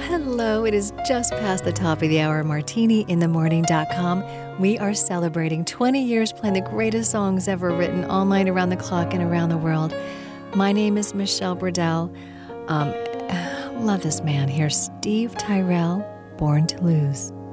hello. It is just past the top of the hour. MartiniInTheMorning.com. We are celebrating 20 years playing the greatest songs ever written all night around the clock and around the world. My name is Michelle Burdell. Love this man. Here's Steve Tyrell, Born to Lose.